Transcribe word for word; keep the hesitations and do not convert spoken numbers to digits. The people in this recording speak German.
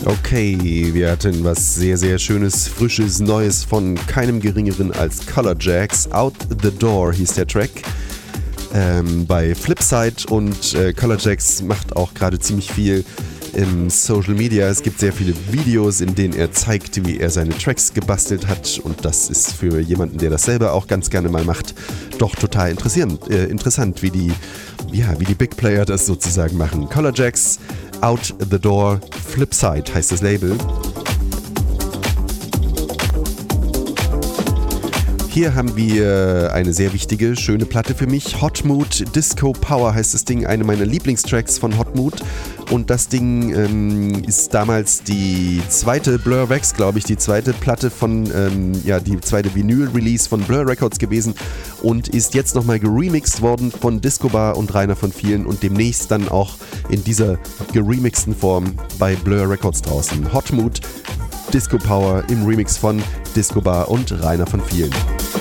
Okay, wir hatten was sehr, sehr Schönes, Frisches, Neues von keinem Geringeren als Color Jacks. Out the Door hieß der Track. Ähm, bei Flipside und äh, Color Jacks macht auch gerade ziemlich viel im Social Media. Es gibt sehr viele Videos, in denen er zeigt, wie er seine Tracks gebastelt hat, und das ist für jemanden, der das selber auch ganz gerne mal macht, doch total interessierend, äh, interessant, wie die, ja, wie die Big Player das sozusagen machen. Color Jacks, Out the Door, Flipside heißt das Label. Hier haben wir eine sehr wichtige, schöne Platte für mich. Hot Mood Disco Power heißt das Ding, eine meiner Lieblingstracks von Hot Mood. Und das Ding ähm, ist damals die zweite Blur Wax, glaube ich, die zweite Platte von, ähm, ja, die zweite Vinyl-Release von Blur Records gewesen und ist jetzt nochmal geremixed worden von Disco Bar und Rainer von Vielen und demnächst dann auch in dieser geremixten Form bei Blur Records draußen. Hot Mood Disco Power im Remix von Disco Bar und Rainer von Vielen.